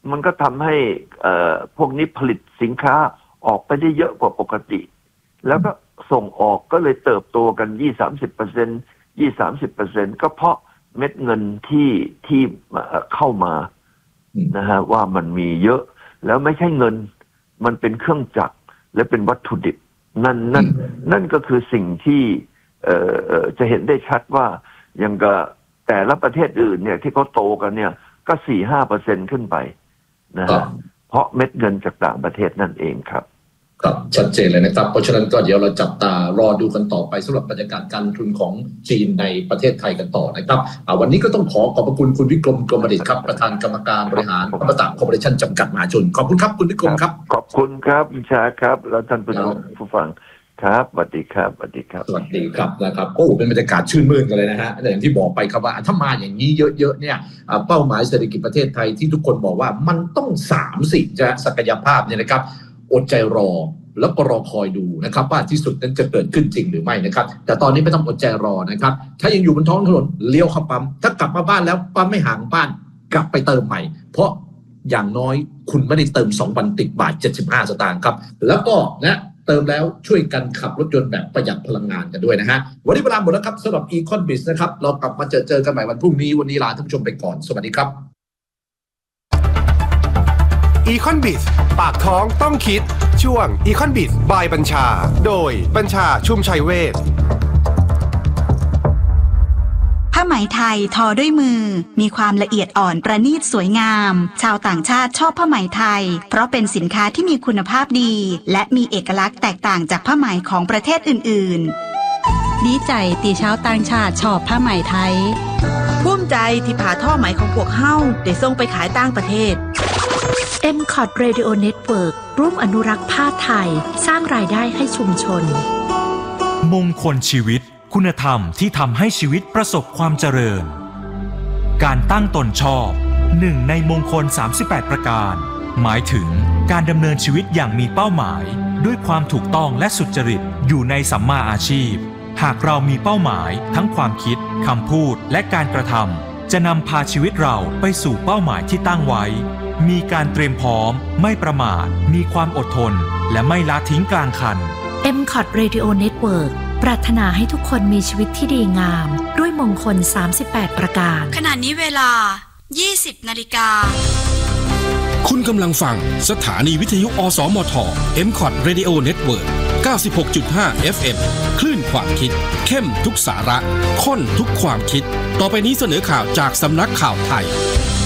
มันก็ทำให้พวกนี้ผลิตสินค้าออกไปได้เยอะกว่าปกติแล้วก็ส่งออกก็เลยเติบโตกัน 20-30% ก็เพราะเม็ดเงินที่เข้ามานะฮะว่ามันมีเยอะแล้วไม่ใช่เงินมันเป็นเครื่องจักรและเป็นวัตถุดิบนั่นก็คือสิ่งที่จะเห็นได้ชัดว่าอย่างกับแต่ละประเทศอื่นเนี่ยที่เขาโตกันเนี่ยก็ 4-5% ขึ้นไปนะฮะเพราะเม็ดเงินจากต่างประเทศนั่นเองครับครับชัดเจนเลยนะครับเพราะฉะนั้นก็เดี๋ยวเราจับตารอดูกันต่อไปสำหรับบรรยากาศการลงทุนของจีนในประเทศไทยกันต่อนะครับวันนี้ก็ต้องขอบพระคุณคุณวิกรมกรมดิษฐ์ครับประธานกรรมการบริหารอมตะคอร์ปอเรชั่นจำกัดมหาชนขอบคุณครับคุณวิกรมครับขอบคุณครับอิชาครับแล้วท่านผู้ฟังครับสวัสดีครับสวัสดีครับสวัสดีครับนะครับโอ้เป็นบรรยากาศชื่นมื่นกันเลยนะฮะอย่างที่บอกไปครับว่าถ้ามาอย่างนี้เยอะๆเนี่ยเป้าหมายเศรษฐกิจประเทศไทยที่ทุกคนบอกว่ามันต้อง3 สิ่งจะศักยภาพเนี่ยนะครับอดใจรอแล้วก็รอคอยดูนะครับว่าที่สุดนั้นจะเกิดขึ้นจริงหรือไม่นะครับแต่ตอนนี้ไม่ต้องอดใจรอนะครับถ้ายังอยู่บนท้องถนนเลี้ยวเข้าปั๊มถ้ากลับมาบ้านแล้วปั๊มไม่ห่างบ้านกลับไปเติมใหม่เพราะอย่างน้อยคุณไม่ได้เติม2 วันติดบาท75 สตางค์ครับแล้วก็นะเติมแล้วช่วยกันขับรถยนต์แบบประหยัดพลังงานกันด้วยนะฮะวันนี้เวลาหมดแล้วครับสำหรับ Econbiz นะครับเรากลับมาเจอกันใหม่วันพรุ่งนี้วันนี้ลาท่านผู้ชมไปก่อนสวัสดีครับ Econbiz ปากท้องต้องคิดช่วง Econbiz by บัญชาโดยบัญชาชุมชัยเวชผ้าไหมไทยทอด้วยมือมีความละเอียดอ่อนประณีตสวยงามชาวต่างชาติชอบผ้าไหมไทยเพราะเป็นสินค้าที่มีคุณภาพดีและมีเอกลักษณ์แตกต่างจากผ้าไหมของประเทศอื่นๆดีใจที่ชาวต่างชาติชอบผ้าไหมไทยภูมิใจที่ผ่าท่อไหมของพวกเฮาได้ส่งไปขายต่างประเทศ MCOT Radio Network ร่วมอนุรักษ์ผ้าไทยสร้างรายได้ให้ชุมชนมงคลชีวิตคุณธรรมที่ทำให้ชีวิตประสบความเจริญการตั้งตนชอบ1ในมงคล38ประการหมายถึงการดำเนินชีวิตอย่างมีเป้าหมายด้วยความถูกต้องและสุจริตอยู่ในสัมมาอาชีพหากเรามีเป้าหมายทั้งความคิดคำพูดและการกระทำจะนำพาชีวิตเราไปสู่เป้าหมายที่ตั้งไว้มีการเตรียมพร้อมไม่ประมาทมีความอดทนและไม่ละทิ้งกลางคัน MCOT Radio Network ปรารถนาให้ทุกคนมีชีวิตที่ดีงามด้วยมงคล38ประการขณะนี้เวลา 20:00 น. คุณกำลังฟังสถานีวิทยุอสมท MCOT Radio Network 96.5 FM คลื่นความคิดเข้มทุกสาระข้นทุกความคิดต่อไปนี้เสนอข่าวจากสำนักข่าวไทย